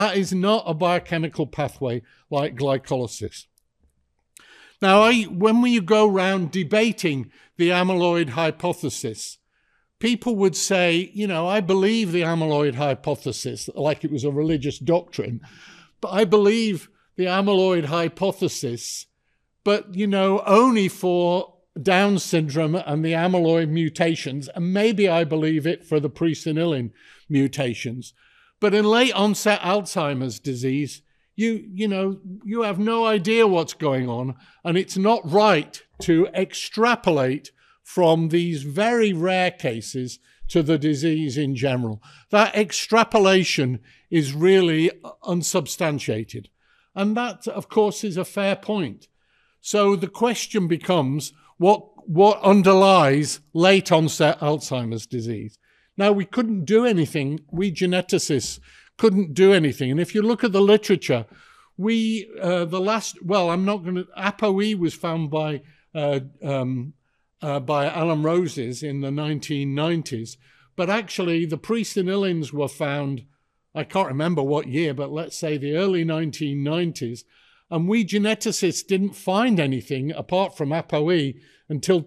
That is not a biochemical pathway like glycolysis. Now, when we go around debating the amyloid hypothesis, people would say, you know, I believe the amyloid hypothesis, like it was a religious doctrine, but I believe the amyloid hypothesis, but, you know, only for Down syndrome and the amyloid mutations, and maybe I believe it for the presenilin mutations. But in late onset Alzheimer's disease, you have no idea what's going on, and it's not right to extrapolate from these very rare cases to the disease in general. That extrapolation is really unsubstantiated. And that, of course, is a fair point. So the question becomes, what underlies late onset Alzheimer's disease? Now, we couldn't do anything. We geneticists couldn't do anything. And if you look at the literature, ApoE was found by Alan Roses in the 1990s. But actually, the presenilins were found, I can't remember what year, but let's say the early 1990s. And we geneticists didn't find anything apart from ApoE until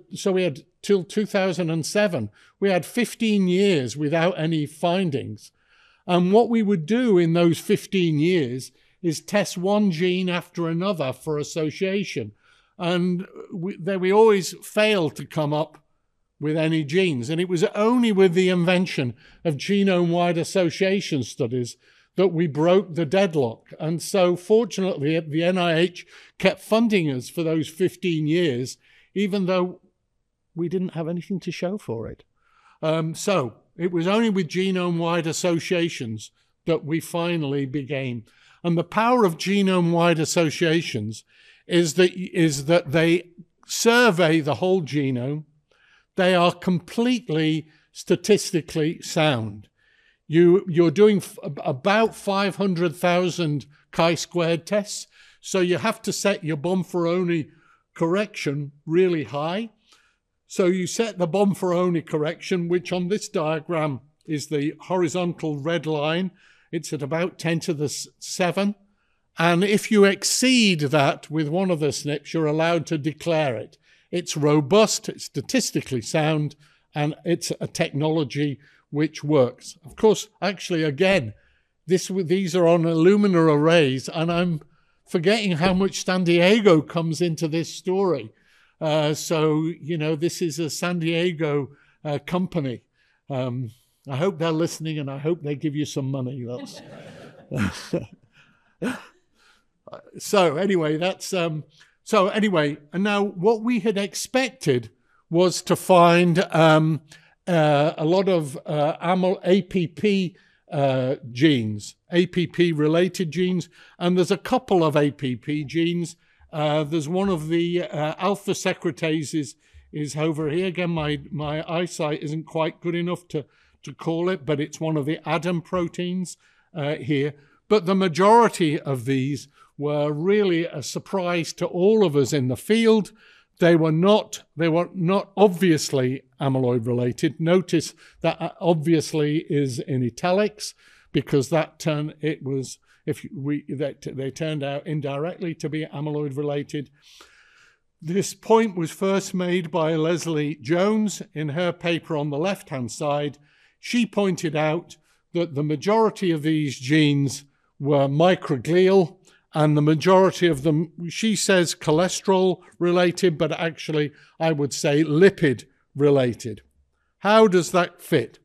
2007. We had 15 years without any findings. And what we would do in those 15 years is test one gene after another for association. And we always failed to come up with any genes. And it was only with the invention of genome-wide association studies that we broke the deadlock. And so fortunately, the NIH kept funding us for those 15 years, even though we didn't have anything to show for it. So it was only with genome-wide associations that we finally began. And the power of genome-wide associations is that they survey the whole genome. They are completely statistically sound. You're doing about 500,000 chi-squared tests, so you have to set your Bonferroni correction really high. So you set the Bonferroni correction, which on this diagram is the horizontal red line. It's at about 10 to the 7. And if you exceed that with one of the SNPs, you're allowed to declare it. It's robust, it's statistically sound, and it's a technology which works. Of course, actually, again, these are on Illumina arrays, and I'm forgetting how much San Diego comes into this story. So, you know, this is a San Diego company. I hope they're listening, and I hope they give you some money. So anyway, and now what we had expected was to find a lot of APP genes, APP-related genes, and there's a couple of APP genes. There's one of the alpha secretases is over here. Again, my eyesight isn't quite good enough to call it, but it's one of the ADAM proteins here. But the majority of these were really a surprise to all of us in the field. They were not obviously amyloid related. Notice that obviously is in italics, because they turned out indirectly to be amyloid related. This point was first made by Leslie Jones in her paper on the left-hand side. She pointed out that the majority of these genes were microglial, and the majority of them, she says, cholesterol related, but actually I would say lipid related. How does that fit?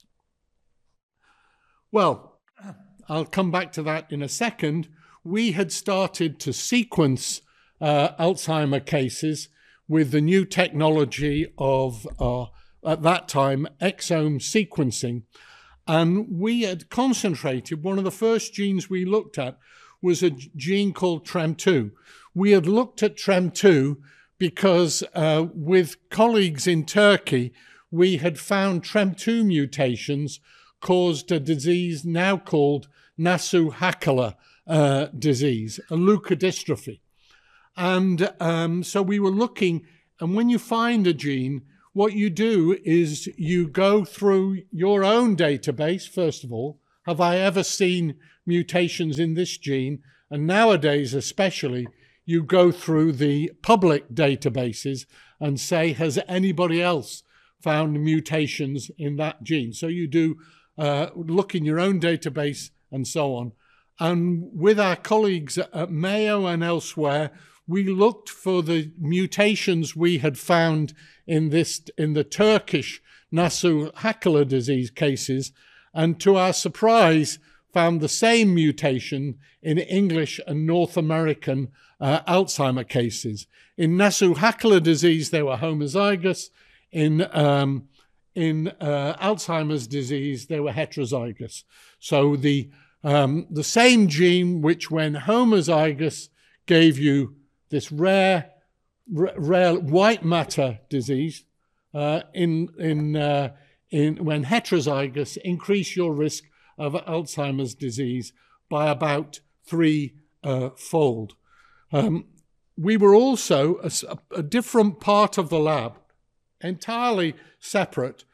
Well, I'll come back to that in a second. We had started to sequence Alzheimer cases with the new technology of, at that time, exome sequencing. And we had concentrated, one of the first genes we looked at was a gene called TREM2. We had looked at TREM2 because with colleagues in Turkey, we had found TREM2 mutations caused a disease now called Nasu-Hakola disease, a leukodystrophy. And so we were looking, and when you find a gene, what you do is you go through your own database, first of all. have I ever seen mutations in this gene? And nowadays, especially, you go through the public databases and say, has anybody else found mutations in that gene? So you do look in your own database and so on. And with our colleagues at Mayo and elsewhere, we looked for the mutations we had found in the Turkish Nasu-Hakola disease cases, and to our surprise, found the same mutation in English and North American Alzheimer cases. In Nasu-Hakola disease, they were homozygous. In Alzheimer's disease, they were heterozygous. So the same gene, which when homozygous gave you this rare white matter disease, when heterozygous, increase your risk of Alzheimer's disease by about 3-fold. We were also a different part of the lab, entirely separate,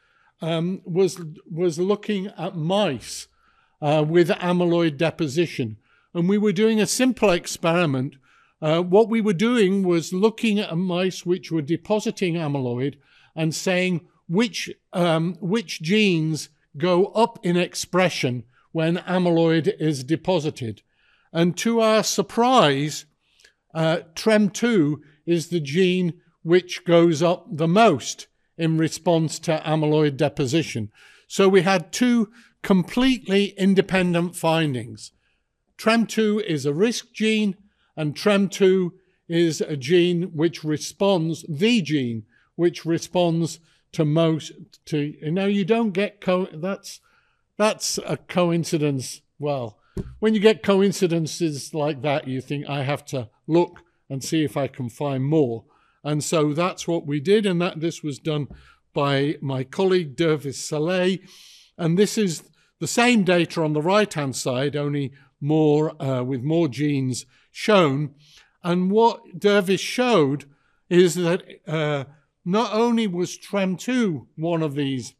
was looking at mice with amyloid deposition. And we were doing a simple experiment. What we were doing was looking at mice which were depositing amyloid and saying which genes go up in expression when amyloid is deposited. And to our surprise, TREM2 is the gene which goes up the most in response to amyloid deposition. So we had two completely independent findings. TREM2 is a risk gene, and TREM2 is a gene which responds, the gene which responds to most, you don't get, that's a coincidence. Well, when you get coincidences like that, you think, I have to look and see if I can find more. And so that's what we did, and this was done by my colleague Dervis Saleh. And this is the same data on the right-hand side, only more with more genes shown. And what Dervis showed is that not only was TREM2 one of these,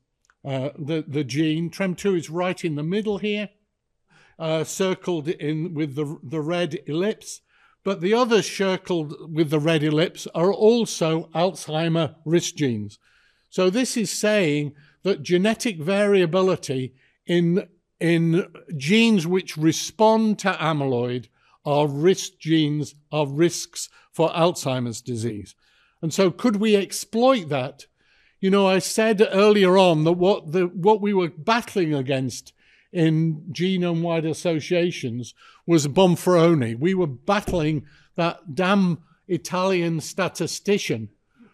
the gene, TREM2 is right in the middle here, circled in with the red ellipse, but the others circled with the red ellipse are also Alzheimer risk genes. So this is saying that genetic variability in genes which respond to amyloid are risk genes, are risks for Alzheimer's disease. And so could we exploit that? You know, I said earlier on that what we were battling against in genome-wide associations was Bonferroni. We were battling that damn Italian statistician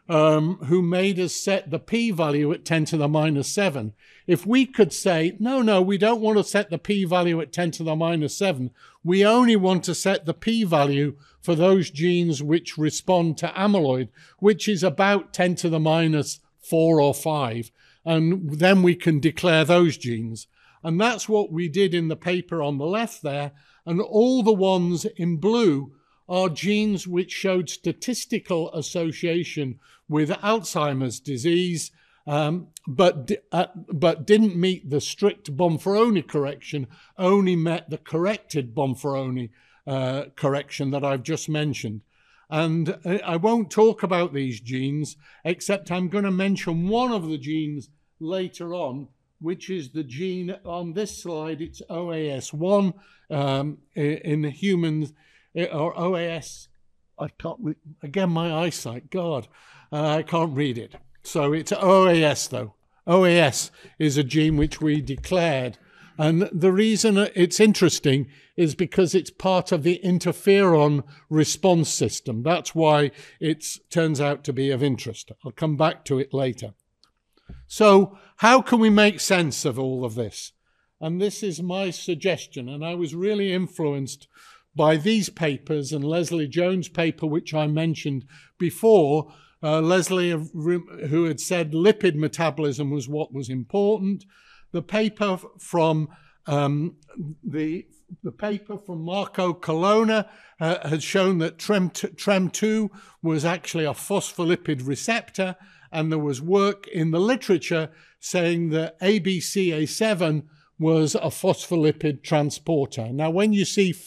who made us set the p-value at 10 to the minus 7. If we could say, no, we don't want to set the p-value at 10 to the minus 7. We only want to set the p-value for those genes which respond to amyloid, which is about 10 to the minus 4 or 5. And then we can declare those genes. And that's what we did in the paper on the left there. And all the ones in blue are genes which showed statistical association with Alzheimer's disease, but didn't meet the strict Bonferroni correction, only met the corrected Bonferroni correction that I've just mentioned. And I won't talk about these genes, except I'm going to mention one of the genes later on, which is the gene on this slide. It's OAS1 in humans, or OAS. I can't, again, my eyesight, God, I can't read it. So it's OAS though. OAS is a gene which we declared. And the reason it's interesting is because it's part of the interferon response system. That's why it turns out to be of interest. I'll come back to it later. So how can we make sense of all of this? And this is my suggestion. And I was really influenced by these papers and Leslie Jones' paper, which I mentioned before. Leslie, who had said lipid metabolism was what was important. The paper from the paper from Marco Colonna had shown that TREM2 was actually a phospholipid receptor, and there was work in the literature saying that ABCA7 was a phospholipid transporter. Now, when you see